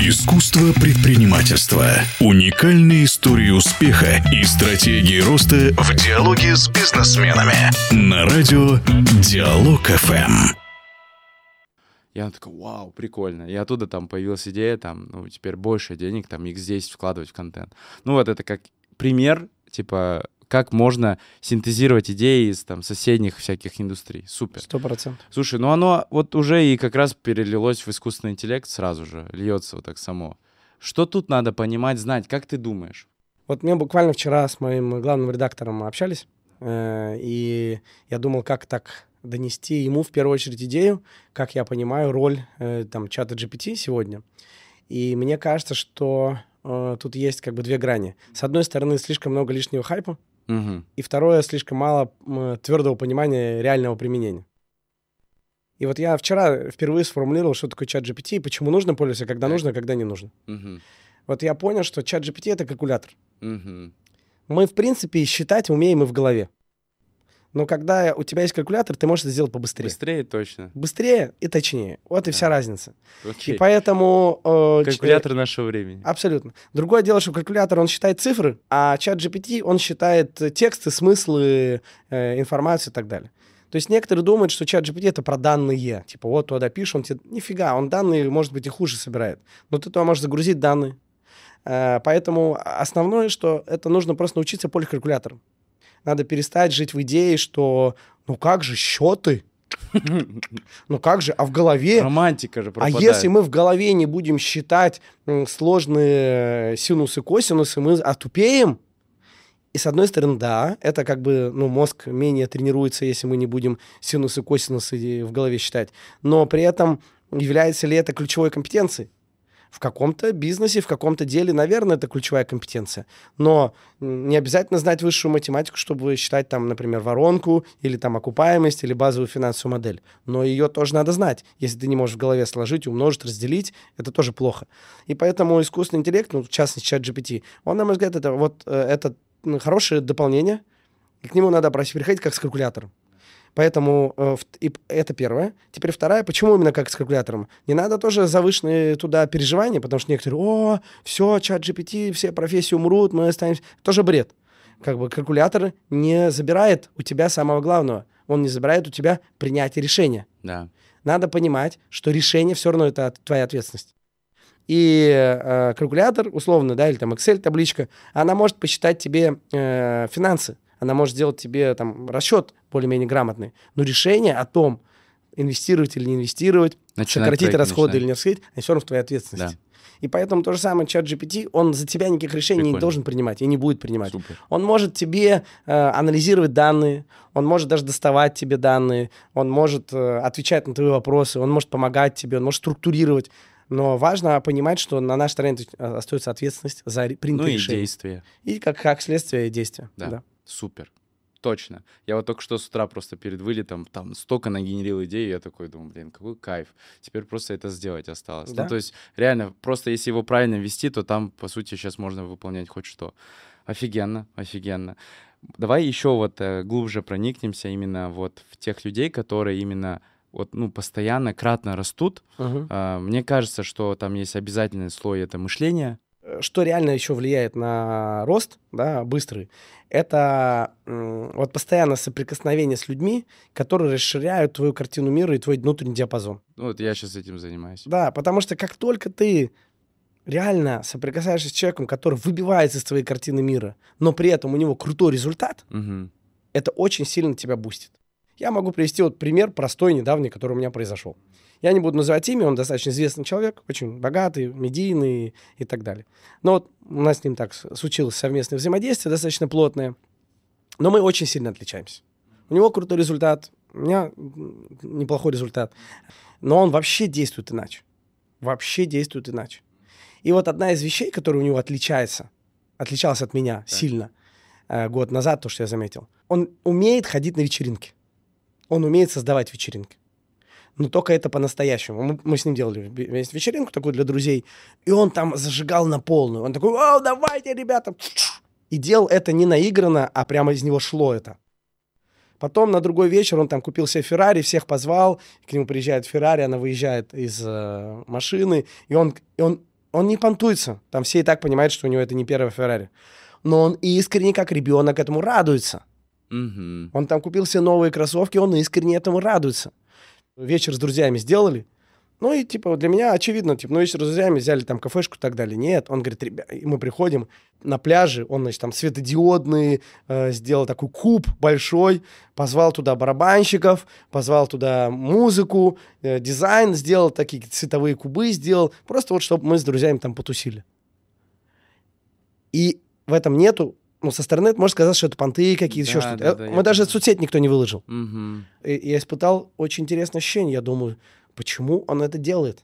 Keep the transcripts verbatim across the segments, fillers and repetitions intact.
Искусство предпринимательства. Уникальные истории успеха и стратегии роста в диалоге с бизнесменами. На радио Диалог эф эм. Я такой, вау, прикольно. И оттуда там появилась идея, там, ну, теперь больше денег, там, икс десять вкладывать в контент. Ну, вот это как пример, типа, как можно синтезировать идеи из там соседних всяких индустрий. Супер. Сто процентов. Слушай, ну оно вот уже и как раз перелилось в искусственный интеллект сразу же, льется вот так само. Что тут надо понимать, знать? Как ты думаешь? Вот мы буквально вчера с моим главным редактором общались, э, и я думал, как так донести ему в первую очередь идею, как я понимаю роль э, там чата джи пи ти сегодня. И мне кажется, что э, тут есть как бы две грани. С одной стороны, слишком много лишнего хайпа, Угу. и второе, слишком мало э, твердого понимания реального применения. И вот я вчера впервые сформулировал, что такое чат джи пи ти и почему нужно пользоваться, когда нужно, а когда не нужно. Угу. Вот я понял, что чат джи пи ти — это калькулятор. Угу. Мы, в принципе, считать умеем и в голове. Но когда у тебя есть калькулятор, ты можешь это сделать побыстрее. Быстрее точно. Быстрее и точнее. Вот и Да. вся разница. Окей. И поэтому... э, Калькулятор нашего времени. Абсолютно. Другое дело, что калькулятор, он считает цифры, а чат джи пи ти, он считает тексты, смыслы, э, информацию и так далее. То есть некоторые думают, что чат джи пи ти — это про данные. Типа вот туда пишешь, он тебе... Нифига, он данные, может быть, и хуже собирает. Но ты туда можешь загрузить данные. Э, поэтому основное, что это нужно просто научиться пользоваться калькулятором. Надо перестать жить в идее, что ну как же счеты? Ну как же? А в голове... Романтика же А пропадает. если мы в голове не будем считать м, сложные синусы, косинусы, мы отупеем? И с одной стороны, да, это как бы, ну, мозг менее тренируется, если мы не будем синусы, косинусы в голове считать. Но при этом является ли это ключевой компетенцией? В каком-то бизнесе, в каком-то деле, наверное, это ключевая компетенция. Но не обязательно знать высшую математику, чтобы считать, там, например, воронку, или там окупаемость, или базовую финансовую модель. Но ее тоже надо знать. Если ты не можешь в голове сложить, умножить, разделить, это тоже плохо. И поэтому искусственный интеллект, ну, в частности, чат джи пи ти, он, на мой взгляд, это, вот, это хорошее дополнение, и к нему надо переходить как с калькулятором. Поэтому э, и это первое. Теперь вторая. Почему именно как с калькулятором? Не надо тоже завышенные туда переживания, потому что некоторые, о, все, чат джи пи ти, все профессии умрут, мы останемся. Тоже бред. Как бы калькулятор не забирает у тебя самого главного. Он не забирает у тебя принятие решения. Да. Надо понимать, что решение все равно это твоя ответственность. И э, калькулятор, условно, да, или там Excel-табличка, она может посчитать тебе э, финансы. Она может сделать тебе там расчет более-менее грамотный. Но решение о том, инвестировать или не инвестировать, Начинать сократить проект расходы начинать. или не сократить, они все равно в твоей ответственности. Да. И поэтому то же самое чат джи пи ти, он за тебя никаких решений Прикольно. не должен принимать и не будет принимать. Супер. Он может тебе э, анализировать данные, он может даже доставать тебе данные, он может э, отвечать на твои вопросы, он может помогать тебе, он может структурировать. Но важно понимать, что на нашей стороне остается ответственность за принятые Ну и решения. действия. И как, как следствие действия. Да. Да. Супер. Точно. Я вот только что с утра просто перед вылетом там столько нагенерил идей, я такой думаю, блин, какой кайф. Теперь просто это сделать осталось. Да. Ну, то есть реально, просто если его правильно вести, то там, по сути, сейчас можно выполнять хоть что. Офигенно, офигенно. Давай еще вот э, глубже проникнемся именно вот в тех людей, которые именно вот, ну, постоянно, кратно растут. Угу. А, мне кажется, что там есть обязательный слой — это мышление. Что реально еще влияет на рост, да, быстрый, это м, вот постоянное соприкосновение с людьми, которые расширяют твою картину мира и твой внутренний диапазон. Ну, вот я сейчас этим занимаюсь. Да, потому что как только ты реально соприкасаешься с человеком, который выбивается из твоей картины мира, но при этом у него крутой результат, Мгм. это очень сильно тебя бустит. Я могу привести вот пример простой, недавний, который у меня произошел. Я не буду называть имя, он достаточно известный человек, очень богатый, медийный и так далее. Но вот у нас с ним так случилось совместное взаимодействие, достаточно плотное, но мы очень сильно отличаемся. У него крутой результат, у меня неплохой результат, но он вообще действует иначе. Вообще действует иначе. И вот одна из вещей, которая у него отличается, отличалась от меня Да. сильно э, год назад, то, что я заметил, он умеет ходить на вечеринки. Он умеет создавать вечеринки. Но только это по-настоящему. Мы, мы с ним делали вместе вечеринку такую для друзей, и он там зажигал на полную. Он такой, вау, давайте, ребята. И делал это не наигранно, а прямо из него шло это. Потом на другой вечер он там купил себе Феррари, всех позвал, к нему приезжает Феррари, она выезжает из э, машины, и он, и он Он не понтуется. Там все и так понимают, что у него это не первая Феррари. Но он искренне, как ребенок, этому радуется. Мгм. Он там купил себе новые кроссовки, он искренне этому радуется. Вечер с друзьями сделали. Ну и типа для меня очевидно, типа, ну вечер с друзьями взяли там кафешку и так далее. Нет, он говорит, ребят, мы приходим на пляже, он, значит, там светодиодный, э, сделал такой куб большой, позвал туда барабанщиков, позвал туда музыку, э, дизайн сделал, такие цветовые кубы сделал, просто вот чтобы мы с друзьями там потусили. И в этом нету, ну, со стороны это можно сказать, что это понты какие-то, Да, еще что-то. да, Э, да, мы я даже понимаю. соцсеть никто не выложил. Мгм. И я испытал очень интересное ощущение. Я думаю, почему он это делает?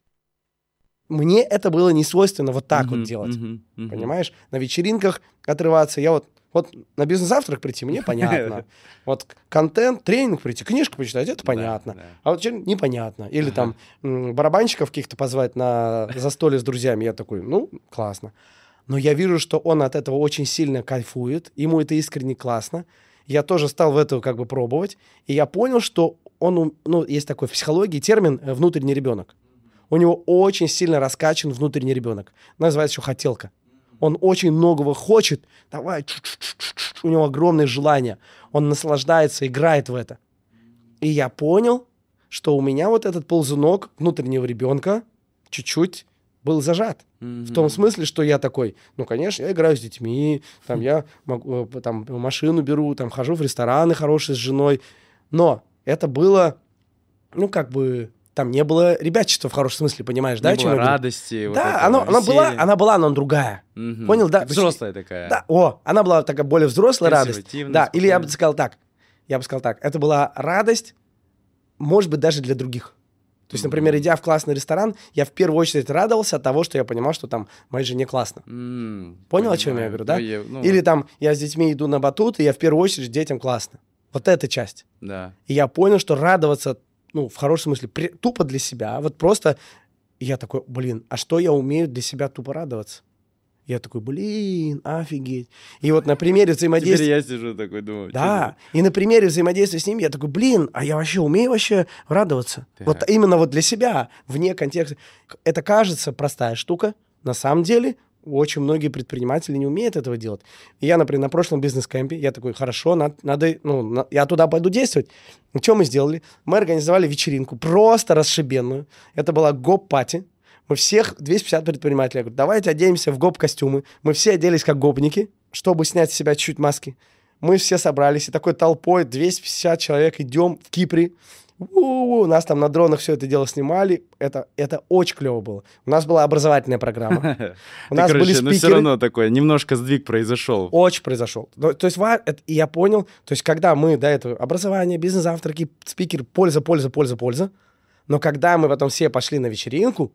Мне это было не свойственно вот так Мгм, вот делать. мгм, мгм. Понимаешь? На вечеринках отрываться. Я вот, вот на бизнес-завтрак прийти, мне понятно. Вот контент, тренинг прийти, книжку почитать, это Да, понятно. да. А вот вечеринка непонятно. Или там м, барабанщиков каких-то позвать на застолье с друзьями. Я такой, ну, классно. Но я вижу, что он от этого очень сильно кайфует. Ему это искренне классно. Я тоже стал в это как бы пробовать. И я понял, что он, ум- ну, есть такой в психологии термин э, «внутренний ребенок». У него очень сильно раскачан внутренний ребенок. Называется еще хотелка. Он очень многого хочет. Давай, чу-чу-чу-чу-чу. У него огромное желание. Он наслаждается, играет в это. И я понял, что у меня вот этот ползунок внутреннего ребенка чуть-чуть был зажат. В том смысле, что я такой, ну, конечно, я играю с детьми, там, я могу, э, там, машину беру, там, хожу в рестораны хорошие с женой. Но это было, ну, как бы, там не было ребячества в хорошем смысле, понимаешь, да? Не о чем было я говорю? радости, вот Да, этого оно, она была, веселья. она была, но другая. Мгм. Понял, да? Взрослая такая. Да, о, она была такая более взрослая радость. Консервативная, Да, или я бы спокойная. сказал так, я бы сказал так, это была радость, может быть, даже для других. То есть, например, идя в классный ресторан, я в первую очередь радовался от того, что я понимал, что там моей жене классно. М, Понял, о чем я понимаю. говорю, да? Ну, я- ну, Или там я с детьми иду на батут, и я в первую очередь детям классно. Вот эта часть. Да. И я понял, что радоваться, ну, в хорошем смысле, при- тупо для себя, вот просто... И я такой, блин, а что я умею для себя тупо радоваться? Я такой, блин, офигеть. И вот на примере Теперь взаимодействия... я сижу такой, думаю, Да, и на примере взаимодействия с ним я такой, блин, а я вообще умею вообще радоваться? Так. Вот именно вот для себя, вне контекста. Это кажется простая штука, на самом деле очень многие предприниматели не умеют этого делать. И я, например, на прошлом бизнес-кемпе, я такой, хорошо, надо, надо ну, на- я туда пойду действовать. И что мы сделали? Мы организовали вечеринку, просто расшибенную. Это была гоп-пати. Мы всех, двести пятьдесят предпринимателей, я говорю, давайте оденемся в гоп-костюмы. Мы все оделись как гопники, чтобы снять с себя чуть-чуть маски. Мы все собрались, и такой толпой, двести пятьдесят человек, идем в Кипре. У-у-у, нас там на дронах все это дело снимали. Это, это очень клево было. У нас была образовательная программа. У Ты, нас короче, были ну все спикеры. равно такой, немножко сдвиг произошел. Очень произошел. Ну, то есть, ва- это- и я понял, то есть, когда мы до этого образование, бизнес-завтраки, спикер, польза, польза, польза, польза. Но когда мы потом все пошли на вечеринку,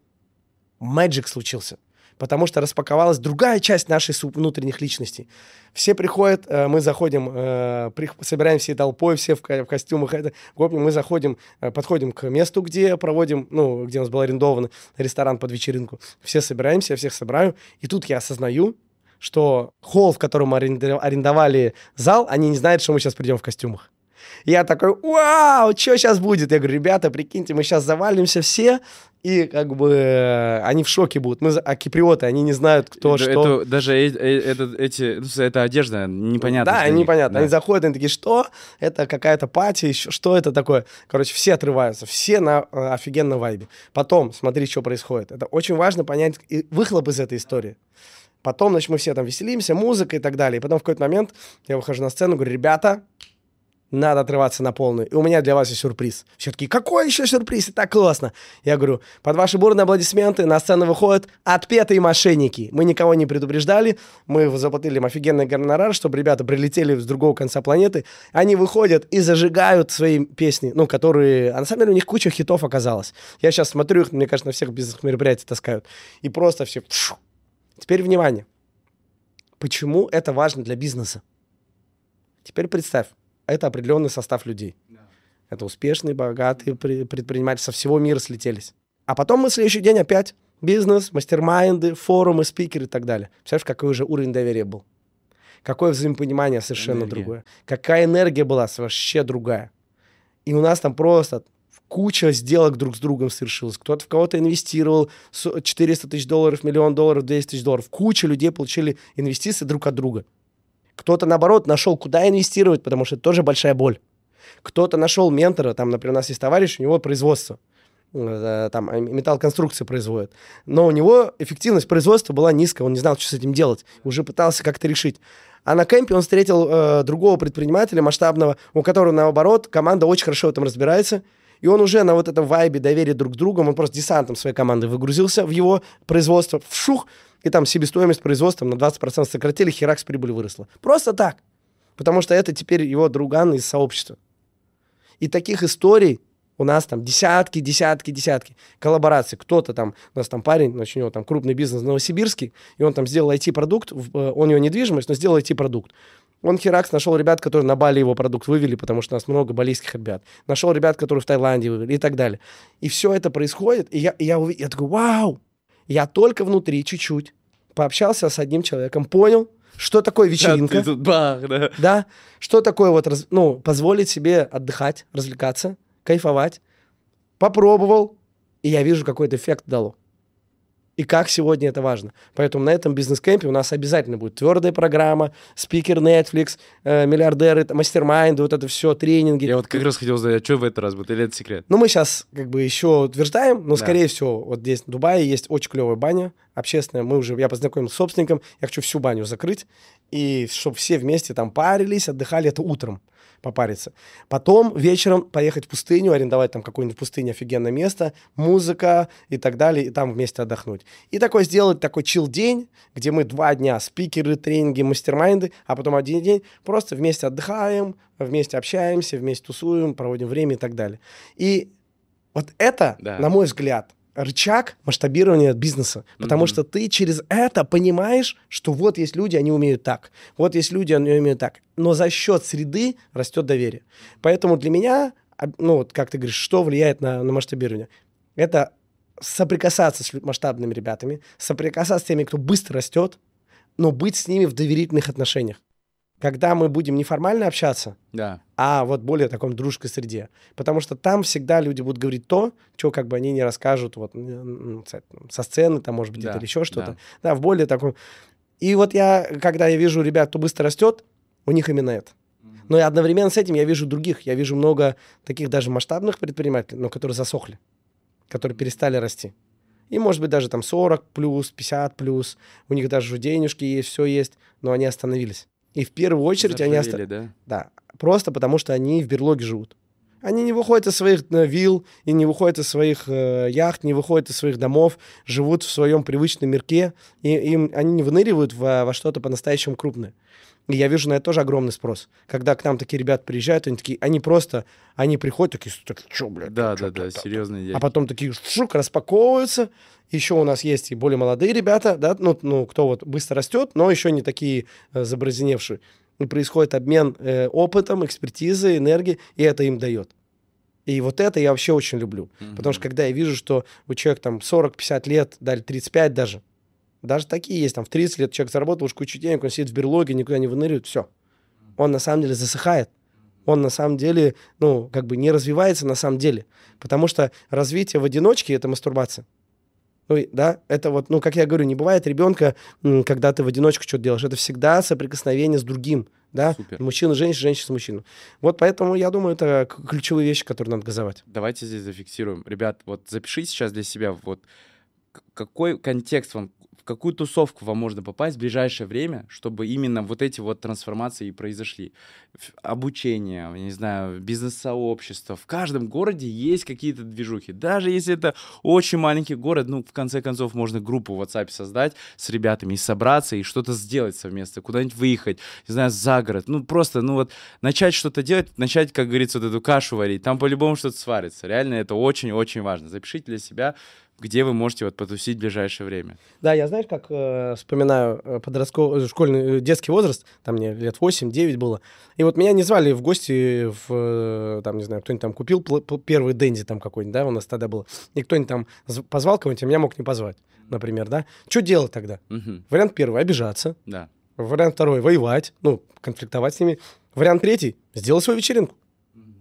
мэджик случился. Потому что распаковалась другая часть нашей су- внутренних личностей. Все приходят, э, мы заходим, э, при- собираем всей толпой, все в, ко- в костюмах, это, гопнем, мы заходим, э, подходим к месту, где проводим, ну, где у нас был арендован ресторан под вечеринку. Все собираемся, я всех собираю. И тут я осознаю, что холл, в котором мы аренда- арендовали зал, они не знают, что мы сейчас придем в костюмах. Я такой, вау, что сейчас будет? Я говорю, ребята, прикиньте, мы сейчас завалимся все, и как бы э, они в шоке будут. Мы, за- а киприоты, они не знают, кто Это- что. это даже э- э- это, эти, ну, эта одежда непонятна. Да, для них. непонятно. Да. Они заходят, они такие, что? Это какая-то пати, еще, что это такое? Короче, все отрываются, все на э, офигенном вайбе. Потом, смотри, что происходит. Это очень важно понять и выхлоп из этой истории. Потом, значит, мы все там веселимся, музыка и так далее. И потом в какой-то момент я выхожу на сцену, говорю, ребята, надо отрываться на полную. И у меня для вас есть сюрприз. Все такие, какой еще сюрприз? И так классно. Я говорю, под ваши бурные аплодисменты на сцену выходят отпетые мошенники. Мы никого не предупреждали. Мы заплатили им офигенный гонорар, чтобы ребята прилетели с другого конца планеты. Они выходят и зажигают свои песни, ну, которые... А на самом деле у них куча хитов оказалось. Я сейчас смотрю их, мне кажется, на всех бизнес-мероприятиях таскают. И просто все... Теперь внимание. Почему это важно для бизнеса? Теперь представь. Это определенный состав людей. Да. Это успешные, богатые предприниматели со всего мира слетелись. А потом мы в следующий день опять бизнес, мастер-майнды, форумы, спикеры и так далее. Представляешь, какой уже уровень доверия был? Какое взаимопонимание совершенно энергия. другое. Какая энергия была вообще другая. И у нас там просто куча сделок друг с другом совершилась. Кто-то в кого-то инвестировал четыреста тысяч долларов, миллион долларов, двести тысяч долларов. Куча людей получили инвестиции друг от друга. Кто-то, наоборот, нашел, куда инвестировать, потому что это тоже большая боль. Кто-то нашел ментора, там, например, у нас есть товарищ, у него производство, там, металлоконструкции производят, но у него эффективность производства была низкая, он не знал, что с этим делать, уже пытался как-то решить. А на кемпе он встретил э, другого предпринимателя масштабного, у которого, наоборот, команда очень хорошо в этом разбирается, и он уже на вот этом вайбе доверия друг к другу, он просто десантом своей команды выгрузился в его производство, вшух, и там себестоимость производства на двадцать процентов сократили, херакс прибыль выросла. Просто так. Потому что это теперь его друган из сообщества. И таких историй у нас там десятки, десятки, десятки коллабораций. Кто-то там, у нас там парень, значит, у него там крупный бизнес в Новосибирске, и он там сделал ай ти-продукт, он его недвижимость, но сделал ай ти-продукт. Он херакс нашел ребят, которые на Бали его продукт вывели, потому что у нас много балийских ребят. Нашел ребят, которые в Таиланде вывели и так далее. И все это происходит, и я, и я, я такой, вау! Я только внутри чуть-чуть пообщался с одним человеком, понял, что такое вечеринка. Тут бах, да. Да, что такое вот, ну, позволить себе отдыхать, развлекаться, кайфовать. Попробовал, и я вижу, какой это эффект дало. И как сегодня это важно. Поэтому на этом бизнес-кемпе у нас обязательно будет твердая программа, спикер Netflix, э, миллиардеры, мастер-майнды, вот это все, тренинги. Я вот как раз хотел узнать, а что в этот раз будет, или это секрет? Ну, мы сейчас как бы еще утверждаем, но, Да. скорее всего, вот здесь, в Дубае, есть очень клевая баня общественная. Мы уже, я познакомился с собственником, я хочу всю баню закрыть, и чтобы все вместе там парились, отдыхали, это утром попариться. Потом вечером поехать в пустыню, арендовать там какое-нибудь в пустыне офигенное место, музыка и так далее, и там вместе отдохнуть. И такой сделать такой чил-день, где мы два дня спикеры, тренинги, мастер-майнды, а потом один день просто вместе отдыхаем, вместе общаемся, вместе тусуем, проводим время и так далее. И вот это, Да. на мой взгляд, рычаг масштабирования бизнеса. Потому Мгм. что ты через это понимаешь, что вот есть люди, они умеют так. Вот есть люди, они умеют так. Но за счет среды растет доверие. Поэтому для меня, а, ну вот как ты говоришь, что влияет на, на масштабирование? Это соприкасаться с лю- масштабными ребятами, соприкасаться с теми, кто быстро растет, но быть с ними в доверительных отношениях. Когда мы будем неформально общаться, Да. а вот более таком дружеской среде. Потому что там всегда люди будут говорить то, что как бы они не расскажут вот, м, со со сцены, там, может быть, Да, где-то или еще что-то. да. Да, в более таком... И вот я, когда я вижу ребят, кто быстро растет, у них именно это. Но и одновременно с этим я вижу других. Я вижу много таких даже масштабных предпринимателей, но которые засохли, которые перестали расти. И, может быть, даже там сорок плюс, пятьдесят плюс. У них даже уже денежки есть, все есть, но они остановились. И в первую очередь они Заржавели, остановились. да? Да, просто потому что они в берлоге живут. Они не выходят из своих э, вилл, и не выходят из своих э, яхт, не выходят из своих домов, живут в своем привычном мирке, и им, они не выныривают во, во что-то по-настоящему крупное. И я вижу на это тоже огромный спрос. Когда к нам такие ребята приезжают, они такие, они просто, они приходят такие, такие, что, блядь? Да, чё, да, да, та-та-та?» серьезные дядьки. А потом такие шук, распаковываются. Еще у нас есть и более молодые ребята, да, ну, ну кто вот быстро растет, но еще не такие э, забразеневшие. И происходит обмен э, опытом, экспертизой, энергией, и это им дает. И вот это я вообще очень люблю. Мгм. Потому что когда я вижу, что у человека там сорок-пятьдесят лет, дали тридцать пять даже, даже такие есть, там в тридцать лет человек заработал уж кучу денег, он сидит в берлоге, никуда не выныривает, все. Он на самом деле засыхает. Он на самом деле, ну, как бы не развивается на самом деле. Потому что развитие в одиночке — это мастурбация. Ну, и, да, это вот, ну, как я говорю, не бывает ребенка, м, когда ты в одиночку что-то делаешь. Это всегда соприкосновение с другим, да, Супер. мужчина, женщина, женщина с мужчиной. Вот поэтому, я думаю, это к- ключевые вещи, которые надо газовать. Давайте здесь зафиксируем. Ребят, вот запишите сейчас для себя, вот к- какой контекст вам, в какую тусовку вам можно попасть в ближайшее время, чтобы именно вот эти вот трансформации и произошли. Ф- Обучение, я не знаю, бизнес-сообщество. В каждом городе есть какие-то движухи. Даже если это очень маленький город, ну, в конце концов, можно группу в WhatsApp создать с ребятами и собраться, и что-то сделать совместно, куда-нибудь выехать, не знаю, за город. Ну, просто, ну вот, начать что-то делать, начать, как говорится, вот эту кашу варить. Там по-любому что-то сварится. Реально это очень-очень важно. Запишите для себя, где вы можете вот потусить в ближайшее время. Да, я, знаешь, как э, вспоминаю э, подростковый, э, школьный, э, детский возраст, там мне лет восемь-девять было, и вот меня не звали в гости, в, э, там, не знаю, кто-нибудь там купил пл- пл- первый Дэнди там какой-нибудь, да, у нас тогда было, и кто-нибудь там зв- позвал кого-нибудь, а меня мог не позвать, например, да. Что делать тогда? Мгм. Вариант первый — обижаться. Да. Вариант второй — воевать, ну, конфликтовать с ними. Вариант третий — сделать свою вечеринку.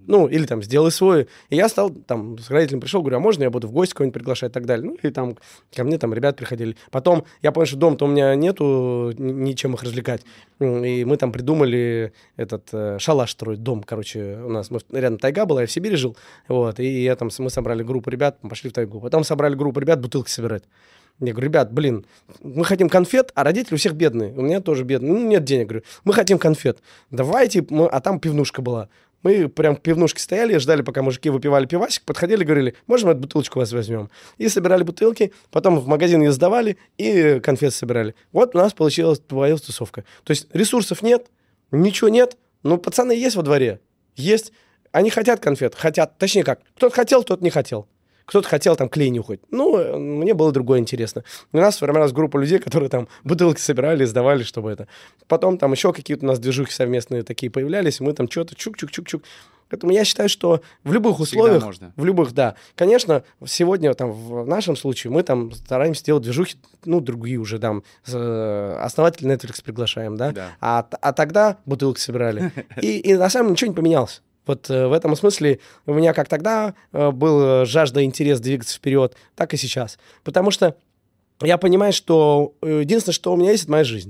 Ну, или там сделай свой. И я стал, там, с родителями пришел, говорю, а можно я буду в гости кого-нибудь приглашать и так далее. Ну, и там ко мне там ребят приходили. Потом я понял, что дом-то у меня нету, ничем их развлекать. И мы там придумали этот э, шалаш строить, дом, короче, у нас. Мы, рядом тайга была, я в Сибири жил. Вот, и я там, мы собрали группу ребят, пошли в тайгу. Потом собрали группу ребят бутылки собирать. Я говорю, ребят, блин, мы хотим конфет, а родители у всех бедные. У меня тоже бедные. Ну, нет денег. Говорю, мы хотим конфет. Давайте. Мы... А там пивнушка была. Мы прям в пивнушке стояли, ждали, пока мужики выпивали пивасик, подходили, говорили, можем эту бутылочку у вас возьмем? И собирали бутылки, потом в магазин ее сдавали и конфеты собирали. Вот у нас получилась твоя тусовка. То есть ресурсов нет, ничего нет, но пацаны есть во дворе. Есть. Они хотят конфет, хотят. Точнее как, кто-то хотел, кто-то не хотел. Кто-то хотел там клей нюхать. Ну, мне было другое интересно. У нас сформировалась группа людей, которые там бутылки собирали, сдавали, чтобы это. Потом там еще какие-то у нас движухи совместные такие появлялись, мы там что-то чук-чук-чук-чук. Поэтому я считаю, что в любых условиях, можно. в любых, да. Конечно, сегодня там в нашем случае мы там стараемся делать движухи, ну, другие уже там, основатель Netflix приглашаем, да. да. А, а тогда бутылки собирали. И, и на самом деле ничего не поменялось. Вот э, в этом смысле у меня как тогда э, был жажда, интерес двигаться вперед, так и сейчас. Потому что я понимаю, что единственное, что у меня есть, это моя жизнь.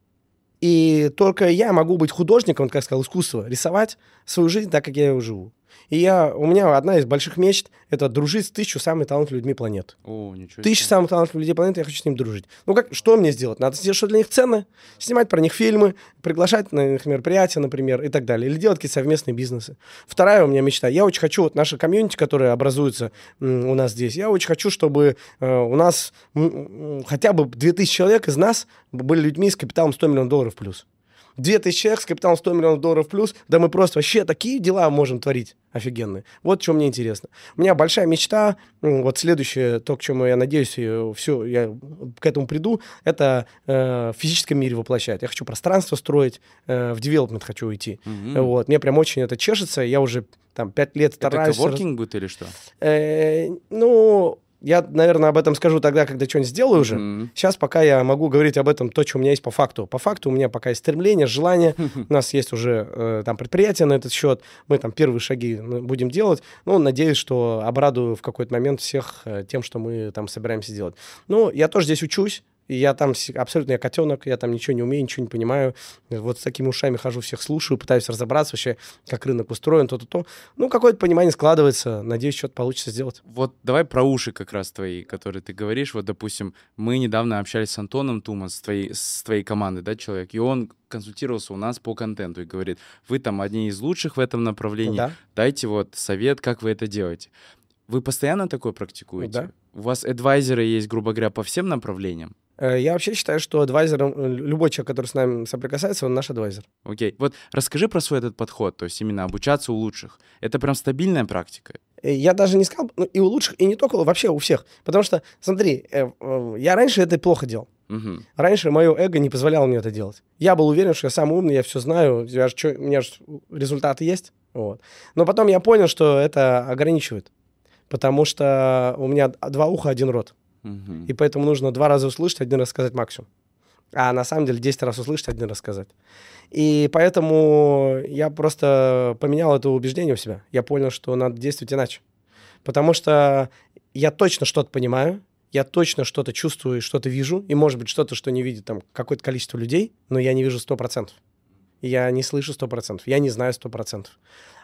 И только я могу быть художником, как сказал, искусство, рисовать свою жизнь так, как я ее живу. И я, у меня одна из больших мечт — это дружить с тысячу самых талантливых людьми планеты. О, ничего себе. Тысяча самых талантливых людей планеты, я хочу с ними дружить. Ну как, что мне сделать? Надо сделать что-то для них ценное, снимать про них фильмы, приглашать на их мероприятия, например, и так далее. Или делать какие-то совместные бизнесы. Вторая у меня мечта. Я очень хочу, вот наша комьюнити, которая образуется м, у нас здесь, я очень хочу, чтобы э, у нас м, хотя бы две тысячи человек из нас были людьми с капиталом сто миллионов долларов плюс. две тысячи человек с капиталом сто миллионов долларов плюс, да мы просто вообще такие дела можем творить офигенные. Вот что мне интересно. У меня большая мечта, вот следующее, то, к чему я надеюсь, все, я к этому приду, это э, в физическом мире воплощать. Я хочу пространство строить, э, в девелопмент хочу уйти. Mm-hmm. Вот. Мне прям очень это чешется, я уже там пять лет стараюсь. Это коворкинг будет или что? Э, ну... Я, наверное, об этом скажу тогда, когда что-нибудь сделаю уже. Mm-hmm. Сейчас пока я могу говорить об этом, то, что у меня есть по факту. По факту у меня пока есть стремление, желание. Mm-hmm. У нас есть уже э, там предприятие на этот счет. Мы там первые шаги будем делать. Ну, надеюсь, что обрадую в какой-то момент всех э, тем, что мы там собираемся делать. Ну, я тоже здесь учусь. И я там абсолютно я котенок, я там ничего не умею, ничего не понимаю. Вот с такими ушами хожу, всех слушаю, пытаюсь разобраться вообще, как рынок устроен, то-то-то. Ну, какое-то понимание складывается. Надеюсь, что-то получится сделать. Вот давай про уши как раз твои, которые ты говоришь. Вот, допустим, мы недавно общались с Антоном Тума, с твоей, с твоей командой, да, человек, и он консультировался у нас по контенту и говорит, вы там одни из лучших в этом направлении, да. Дайте вот совет, как вы это делаете. Вы постоянно такое практикуете? Да. У вас адвайзеры есть, грубо говоря, по всем направлениям? Я вообще считаю, что адвайзером, любой человек, который с нами соприкасается, он наш адвайзер. Окей. Вот расскажи про свой этот подход, то есть именно обучаться у лучших. Это прям стабильная практика? Я даже не сказал, ну, и у лучших, и не только, вообще у всех. Потому что, смотри, я раньше это плохо делал. Угу. Раньше мое эго не позволяло мне это делать. Я был уверен, что я самый умный, я все знаю, я же, у меня же результаты есть. Вот. Но потом я понял, что это ограничивает. Потому что у меня два уха, один рот. Uh-huh. И поэтому нужно два раза услышать, один раз сказать максимум. А на самом деле десять раз услышать, один раз сказать. И поэтому я просто поменял это убеждение у себя. Я понял, что надо действовать иначе. Потому что я точно что-то понимаю, я точно что-то чувствую, что-то вижу, и, может быть, что-то, что не видит там какое-то количество людей, но я не вижу сто процентов. Я не слышу сто процентов, я не знаю сто процентов.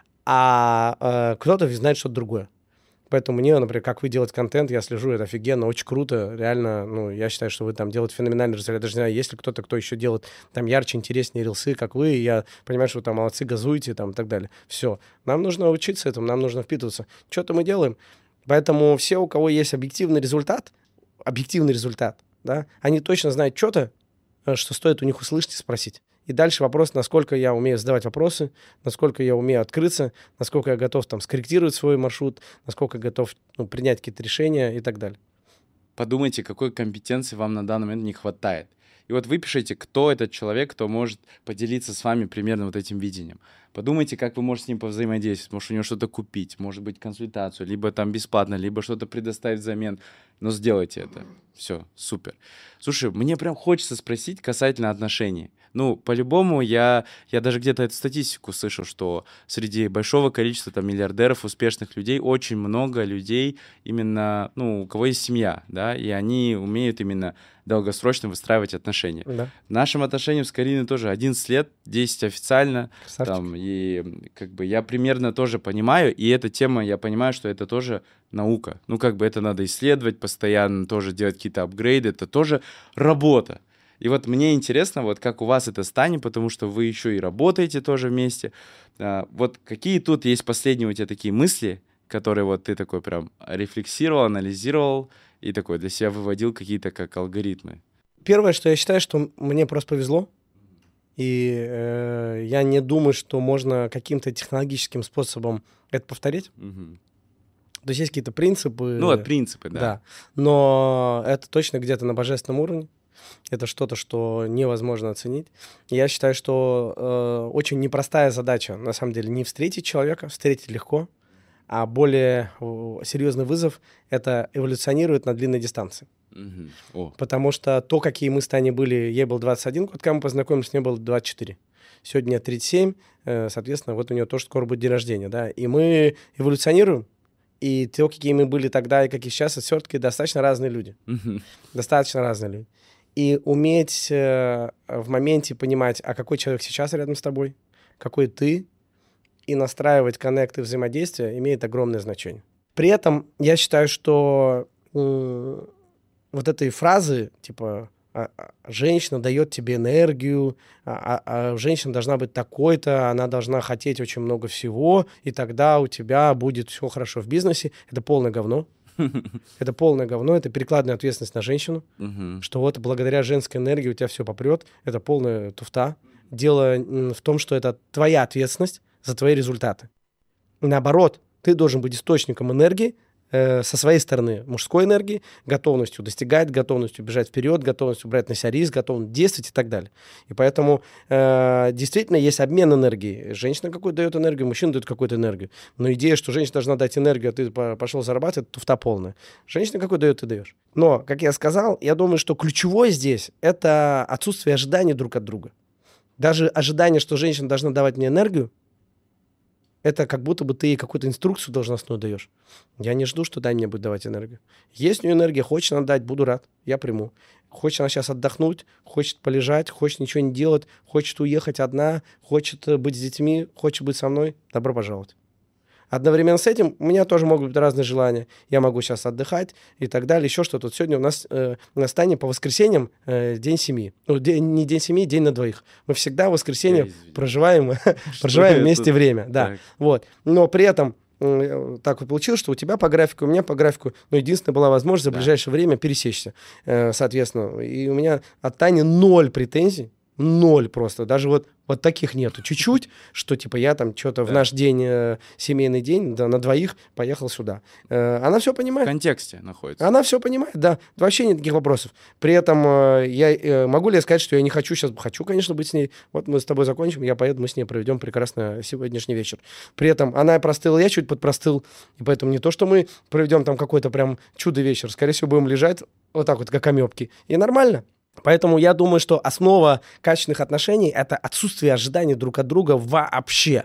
А э, кто-то знает что-то другое. Поэтому мне, например, как вы делаете контент, я слежу, это офигенно, очень круто, реально, ну, я считаю, что вы там делаете феноменальный результат. Я даже не знаю, есть ли кто-то, кто еще делает там ярче, интереснее рилсы, как вы, и я понимаю, что вы там молодцы, газуете, там, и так далее. Все. Нам нужно учиться этому, нам нужно впитываться. Что-то мы делаем. Поэтому все, у кого есть объективный результат, объективный результат, да, они точно знают что-то, что стоит у них услышать и спросить. И дальше вопрос, насколько я умею задавать вопросы, насколько я умею открыться, насколько я готов там скорректировать свой маршрут, насколько я готов ну, принять какие-то решения и так далее. Подумайте, какой компетенции вам на данный момент не хватает. И вот вы пишите, кто этот человек, кто может поделиться с вами примерно вот этим видением. Подумайте, как вы можете с ним повзаимодействовать. Может, у него что-то купить, может быть, консультацию, либо там бесплатно, либо что-то предоставить взамен. Но сделайте это. Все, супер. Слушай, мне прям хочется спросить касательно отношений. Ну, по-любому, я, я даже где-то эту статистику слышал, что среди большого количества там миллиардеров, успешных людей, очень много людей именно, ну, у кого есть семья, да, и они умеют именно долгосрочно выстраивать отношения. Да. Нашим отношениям с Кариной тоже одиннадцать лет, десять официально, Красавчик. там, и как бы я примерно тоже понимаю, и эта тема, я понимаю, что это тоже наука. Ну, как бы это надо исследовать постоянно, тоже делать какие-то апгрейды, это тоже работа. И вот мне интересно, вот как у вас это станет, потому что вы еще и работаете тоже вместе. А, вот какие тут есть последние у тебя такие мысли, которые вот ты такой прям рефлексировал, анализировал и такой для себя выводил какие-то как алгоритмы? Первое, что я считаю, что мне просто повезло. И э, я не думаю, что можно каким-то технологическим способом это повторить. Угу. То есть есть какие-то принципы. Ну, вот принципы, да. Да. Но это точно где-то на божественном уровне. Это что-то, что невозможно оценить. Я считаю, что э, очень непростая задача, на самом деле, не встретить человека, встретить легко, а более э, серьезный вызов — это эволюционировать на длинной дистанции. Угу. О. Потому что то, какие мы с Таней были, ей был двадцать один год, когда мы познакомились, мне было двадцать четыре. Сегодня мне тридцать семь, э, соответственно, вот у нее тоже скоро будет день рождения, да, и мы эволюционируем, и то, какие мы были тогда и какие сейчас, это все-таки достаточно разные люди. Угу. Достаточно разные люди. И уметь э, в моменте понимать, а какой человек сейчас рядом с тобой, какой ты, и настраивать коннекты взаимодействия имеет огромное значение. При этом я считаю, что э, вот этой фразы, типа, а, а, женщина дает тебе энергию, а, а, а женщина должна быть такой-то, она должна хотеть очень много всего, и тогда у тебя будет все хорошо в бизнесе, это полное говно. Это полное говно, это перекладная ответственность на женщину, Угу. что вот благодаря женской энергии у тебя все попрет, это полная туфта. Дело в том, что это твоя ответственность за твои результаты. Наоборот, ты должен быть источником энергии э, со своей стороны, мужской энергии, готовностью достигать, готовностью бежать вперед, готовностью брать на себя риск, готовностью действовать и так далее. И поэтому э, действительно есть обмен энергией. Женщина какую-то дает энергию, мужчина дает какую-то энергию. Но идея, что женщина должна дать энергию, а ты пошел зарабатывать, это туфта полная. Женщина какую дает, ты даешь. Но, как я сказал, я думаю, что ключевое здесь — это отсутствие ожиданий друг от друга. Даже ожидание, что женщина должна давать мне энергию, это как будто бы ты ей какую-то инструкцию должностную даешь. Я не жду, что Таня мне будет давать энергию. Есть у нее энергия, хочет она дать, буду рад, я приму. Хочет она сейчас отдохнуть, хочет полежать, хочет ничего не делать, хочет уехать одна, хочет быть с детьми, хочет быть со мной, добро пожаловать. Одновременно с этим у меня тоже могут быть разные желания. Я могу сейчас отдыхать и так далее, еще что-то. Сегодня у нас э, на стане по воскресеньям э, день семьи. Ну, день, не день семьи, день на двоих. Мы всегда в воскресенье проживаем, проживаем вместе время. Да. Вот. Но при этом э, так вот получилось, что у тебя по графику, у меня по графику, ну, единственная была возможность за Да. ближайшее время пересечься, э, соответственно. И у меня от Тани ноль претензий. Ноль просто. Даже вот, вот таких нету. Чуть-чуть, что типа я там что-то Да. в наш день, э, семейный день, да, на двоих поехал сюда. Э, она все В понимает. контексте находится. Она все понимает, да. Вообще нет никаких вопросов. При этом э, я э, могу ли я сказать, что я не хочу сейчас? Хочу, конечно, быть с ней. Вот мы с тобой закончим, я поеду, мы с ней проведем прекрасно сегодняшний вечер. При этом она простыла, я чуть подпростыл. И поэтому не то, что мы проведем там какой-то прям чудо-вечер. Скорее всего, будем лежать вот так вот, как амебки. И нормально. Поэтому я думаю, что основа качественных отношений — это отсутствие ожиданий друг от друга вообще.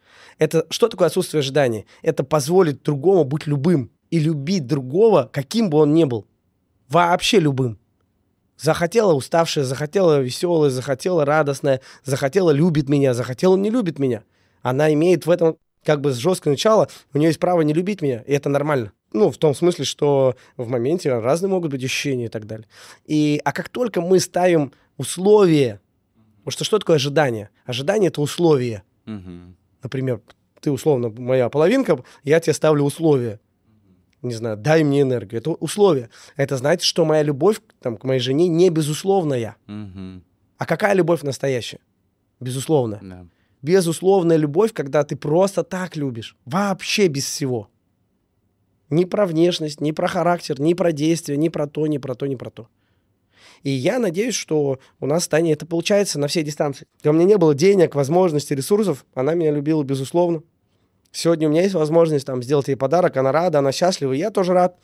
Это что такое отсутствие ожиданий? Это позволить другому быть любым и любить другого, каким бы он ни был. Вообще любым. Захотела уставшая, захотела веселая, захотела радостная, захотела любит меня, захотела не любит меня. Она имеет в этом как бы жесткое начало, у нее есть право не любить меня, и это нормально. Ну, в том смысле, что в моменте разные могут быть ощущения и так далее. И, а как только мы ставим условия, потому что что такое ожидание? Ожидание — это условие. Угу. Например, ты условно моя половинка, я тебе ставлю условия. Не знаю, дай мне энергию. Это условие. Это значит, что моя любовь там, к моей жене не безусловная. Угу. А какая любовь настоящая? Безусловно. Да. Безусловная любовь, когда ты просто так любишь. Вообще без всего. Ни про внешность, ни про характер, ни про действия, ни про то, ни про то, ни про то. И я надеюсь, что у нас с Таней это получается на всей дистанции. Когда у меня не было денег, возможностей, ресурсов, она меня любила безусловно. Сегодня у меня есть возможность там, сделать ей подарок, она рада, она счастлива, и я тоже рад.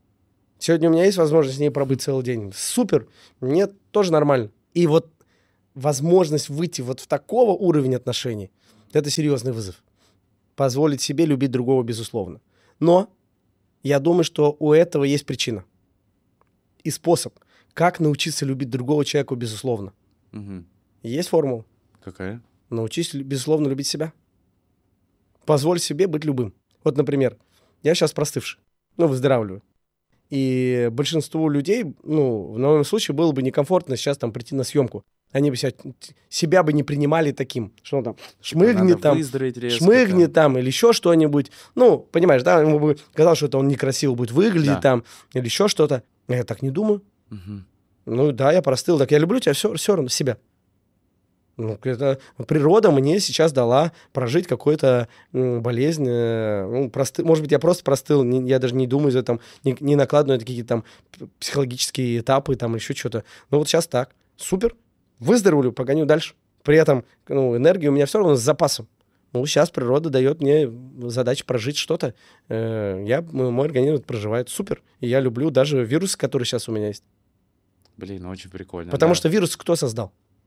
Сегодня у меня есть возможность с ней пробыть целый день. Супер, мне тоже нормально. И вот возможность выйти вот в такого уровня отношений, это серьезный вызов. Позволить себе любить другого, безусловно. Но я думаю, что у этого есть причина и способ, как научиться любить другого человека, безусловно. Угу. Есть формула. Какая? Научись, безусловно, любить себя. Позволь себе быть любым. Вот, например, я сейчас простывший, ну, выздоравливаю. И большинству людей, ну, в моем случае было бы некомфортно сейчас там прийти на съемку. Они бы себя, себя бы не принимали таким, что он там шмыгнет там, шмыгнет там, или еще что-нибудь. Ну, понимаешь, да, ему бы казалось, что это он некрасиво будет выглядеть да. там, или еще что-то. Я так не думаю. Угу. Ну, да, я простыл, так я люблю тебя все, все равно, себя. Ну, это природа мне сейчас дала прожить какую-то м, болезнь. Э, ну, просты... Может быть, я просто простыл, не, я даже не думаю, за там, не, не накладываю какие-то там психологические этапы, там, еще что-то. Ну, вот сейчас так. Супер. Выздоровлю, погоню дальше. При этом ну, энергия у меня все равно с запасом. Ну, сейчас природа дает мне задачу прожить что-то. Э, я, мой организм проживает супер. И я люблю даже вирусы, которые сейчас у меня есть. Блин, очень прикольно. Потому да. что вирус кто создал?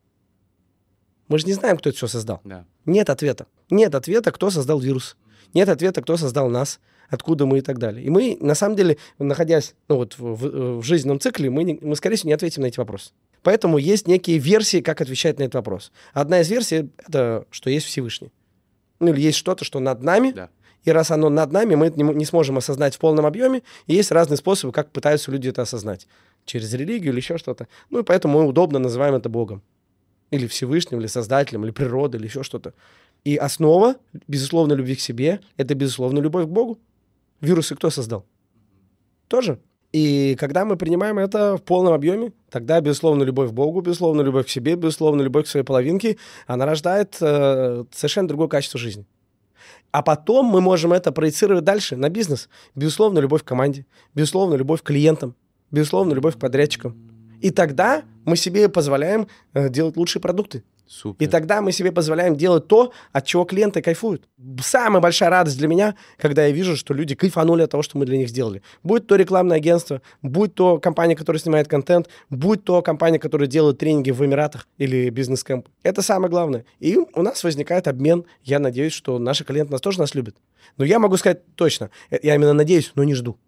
Мы же не знаем, кто это все создал. Да. Нет ответа. Нет ответа, кто создал вирус. Нет ответа, кто создал нас, откуда мы и так далее. И мы, на самом деле, находясь ну, вот, в, в, в жизненном цикле, мы, не, мы, скорее всего, не ответим на эти вопросы. Поэтому есть некие версии, как отвечать на этот вопрос. Одна из версий — это что есть Всевышний. Ну, или есть что-то, что над нами. Да. И раз оно над нами, мы это не, не сможем осознать в полном объеме. И есть разные способы, как пытаются люди это осознать. Через религию или еще что-то. Ну, и поэтому мы удобно называем это Богом. Или Всевышним, или Создателем, или природой, или еще что-то. И основа, безусловно, любви к себе — это, безусловно, любовь к Богу. Вирусы кто создал? Тоже. И когда мы принимаем это в полном объеме, тогда, безусловно, любовь к Богу, безусловно, любовь к себе, безусловно, любовь к своей половинке, она рождает э, совершенно другое качество жизни. А потом мы можем это проецировать дальше на бизнес. Безусловно, любовь к команде, безусловно, любовь к клиентам, безусловно, любовь к подрядчикам. И тогда мы себе позволяем э, делать лучшие продукты. Супер. И тогда мы себе позволяем делать то, от чего клиенты кайфуют. Самая большая радость для меня, когда я вижу, что люди кайфанули от того, что мы для них сделали. Будь то рекламное агентство, будь то компания, которая снимает контент, будь то компания, которая делает тренинги в Эмиратах или бизнес-кэмп. Это самое главное. И у нас возникает обмен. Я надеюсь, что наши клиенты нас тоже нас любят. Но я могу сказать точно, я именно надеюсь, но не жду.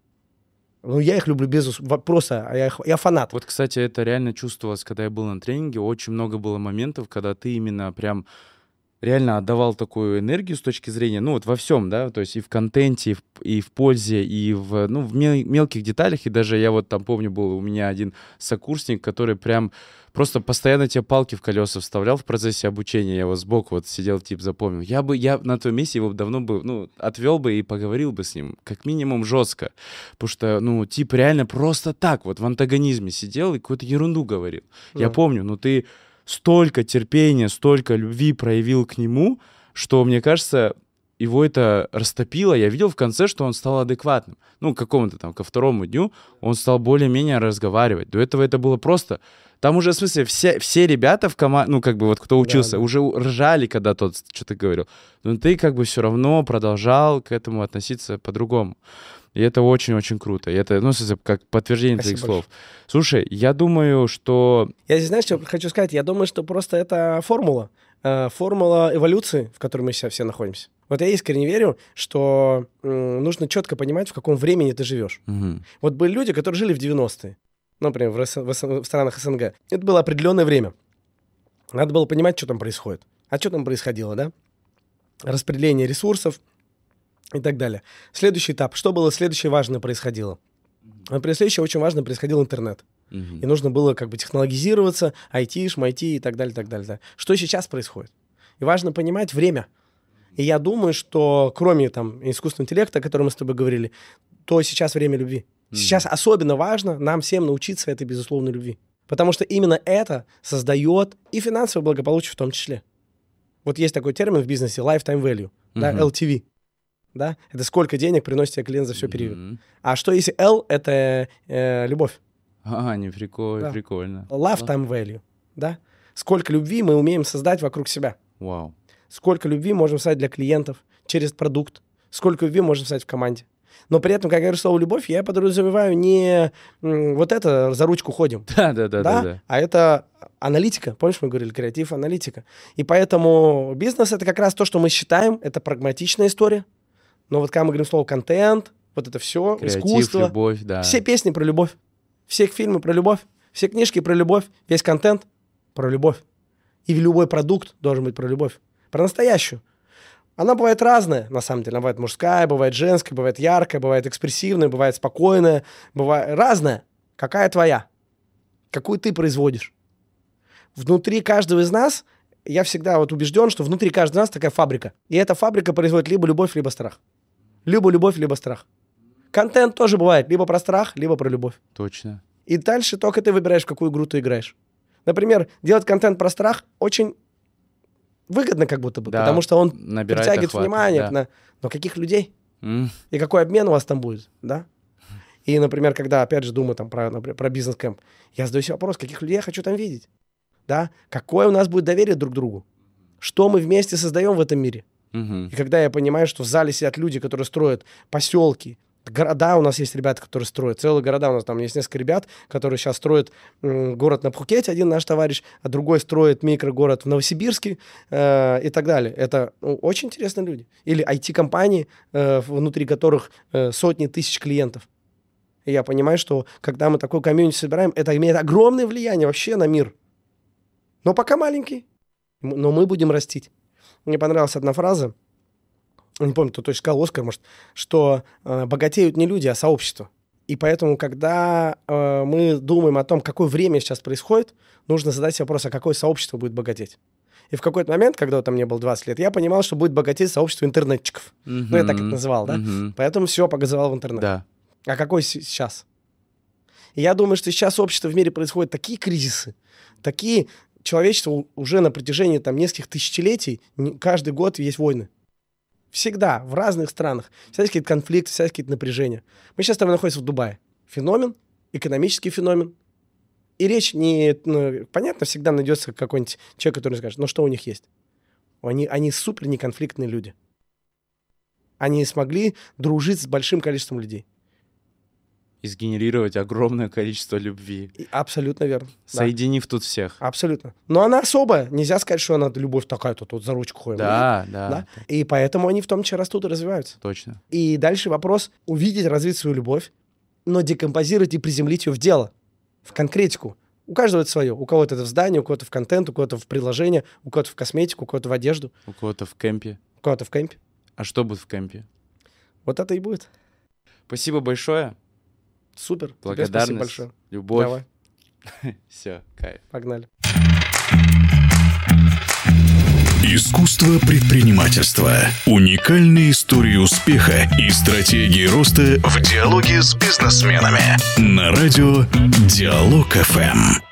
Ну, я их люблю без вопроса, а я, их, я фанат. Вот, кстати, это реально чувствовалось, когда я был на тренинге. Очень много было моментов, когда ты именно прям реально отдавал такую энергию с точки зрения, ну, вот во всем, да, то есть и в контенте, и в, и в пользе, и в, ну, в мел- мелких деталях. И даже я вот там помню, был у меня один сокурсник, который прям просто постоянно тебе палки в колеса вставлял в процессе обучения. Я его сбоку вот сидел, тип, запомнил. Я бы, я на твоем месте его давно бы, ну, отвел бы и поговорил бы с ним, как минимум жестко. Потому что, ну, тип реально просто так вот в антагонизме сидел и какую-то ерунду говорил. Mm. Я помню, ну, ты столько терпения, столько любви проявил к нему, что, мне кажется, его это растопило. Я видел в конце, что он стал адекватным. Ну, к какому-то там, ко второму дню он стал более-менее разговаривать. До этого это было просто... Там уже, в смысле, все, все ребята в команде, ну, как бы вот кто учился, да, да. уже ржали, когда тот что-то говорил. Но ты как бы все равно продолжал к этому относиться по-другому. И это очень-очень круто. И это, ну, как подтверждение Спасибо твоих слов. Большое. Слушай, я думаю, что... Я здесь, знаешь, что хочу сказать? Я думаю, что просто это формула. Э, формула эволюции, в которой мы сейчас все находимся. Вот я искренне верю, что э, нужно четко понимать, в каком времени ты живешь. Угу. Вот были люди, которые жили в девяностые. Ну, например, в, в, в странах СНГ. Это было определенное время. Надо было понимать, что там происходит. А что там происходило, да? Распределение ресурсов и так далее. Следующий этап. Что было следующее важное происходило? Mm-hmm. Следующее очень важно происходил интернет. Mm-hmm. И нужно было как бы технологизироваться, ай ти, шмайти и так далее, так далее. Да. Что сейчас происходит? И важно понимать время. И я думаю, что кроме там искусственного интеллекта, о котором мы с тобой говорили, то сейчас время любви. Mm-hmm. Сейчас особенно важно нам всем научиться этой безусловной любви. Потому что именно это создает и финансовое благополучие в том числе. Вот есть такой термин в бизнесе lifetime value, mm-hmm. да, эл ти ви. Да? Это сколько денег приносит тебе клиент за все период. Mm-hmm. А что если L — это э, любовь? А, не прикольно, да. прикольно. Lifetime value, да? Сколько любви мы умеем создать вокруг себя. Вау. Сколько любви можем создать для клиентов через продукт. Сколько любви можем создать в команде. Но при этом, когда я говорю слово «любовь», я подразумеваю не м, вот это «за ручку ходим». Да, да, да, да, да. А это аналитика. Помнишь, мы говорили, креатив, аналитика. И поэтому бизнес — это как раз то, что мы считаем, это прагматичная история. Но вот когда мы говорим слово контент, вот это все, Креатив, искусство. любовь, да. Все песни про любовь, все фильмы про любовь, все книжки про любовь, весь контент про любовь. И любой продукт должен быть про любовь. Про настоящую. Она бывает разная, на самом деле. Она бывает мужская, бывает женская, бывает яркая, бывает экспрессивная, бывает спокойная, бывает разная. Какая твоя? Какую ты производишь? Внутри каждого из нас, я всегда вот убежден, что внутри каждого из нас такая фабрика. И эта фабрика производит либо любовь, либо страх. Либо любовь, либо страх. Контент тоже бывает либо про страх, либо про любовь. Точно. И дальше только ты выбираешь, в какую игру ты играешь. Например, делать контент про страх очень выгодно как будто бы, да, потому что он набирает притягивает охват, внимание. да. На... Но каких людей? Mm. И какой обмен у вас там будет, да? И, например, когда, опять же, думаю там про, например, про бизнес-кэмп, я задаю себе вопрос, каких людей я хочу там видеть, да? Какое у нас будет доверие друг к другу? Что мы вместе создаем в этом мире? Mm-hmm. И когда я понимаю, что в зале сидят люди, которые строят поселки, города, у нас есть ребята, которые строят, целые города, у нас там есть несколько ребят, которые сейчас строят м, город на Пхукете, один наш товарищ, а другой строит микрогород в Новосибирске э, и так далее. Это ну, очень интересные люди. Или ай ти-компании, э, внутри которых э, сотни тысяч клиентов. И я понимаю, что когда мы такой комьюнити собираем, это имеет огромное влияние вообще на мир. Но пока маленький, но мы будем растить. Мне понравилась одна фраза, не помню, кто точно сказал, Оскар, может, что э, богатеют не люди, а сообщество. И поэтому, когда э, мы думаем о том, какое время сейчас происходит, нужно задать себе вопрос, а какое сообщество будет богатеть. И в какой-то момент, когда вот, там мне было двадцать лет, я понимал, что будет богатеть сообщество интернетчиков. Mm-hmm. Ну, я так это называл, да? Mm-hmm. Поэтому все погазовал в интернет. Да. А какой сейчас? И я думаю, что сейчас общество в мире происходят такие кризисы, такие... Человечество уже на протяжении там нескольких тысячелетий, каждый год есть войны. Всегда, в разных странах. Всегда есть какие-то конфликты, всегда есть какие-то напряжения. Мы сейчас с тобой находимся в Дубае. Феномен, экономический феномен. И речь не... Ну, понятно, всегда найдется какой-нибудь человек, который скажет, ну что у них есть? Они, они супер неконфликтные люди. Они смогли дружить с большим количеством людей. И сгенерировать огромное количество любви. И абсолютно верно. Соединив да. тут всех. Абсолютно. Но она особая. Нельзя сказать, что она любовь такая, тут вот за ручку ходим. Да, да, да. И поэтому они в том числе растут и развиваются. Точно. И дальше вопрос увидеть, развить свою любовь, но декомпозировать и приземлить ее в дело, в конкретику. У каждого это свое. У кого-то это в здании, у кого-то в контент, у кого-то в приложение, у кого-то в косметику, у кого-то в одежду. У кого-то в кемпе. У кого-то в кемпе. А что будет в кемпе? Вот это и будет. Спасибо большое. Супер. Благодарность, большое. любовь. Давай. Все, кайф. Погнали. Искусство предпринимательства. Уникальные истории успеха и стратегии роста в диалоге с бизнесменами. На радио Диалог эф эм.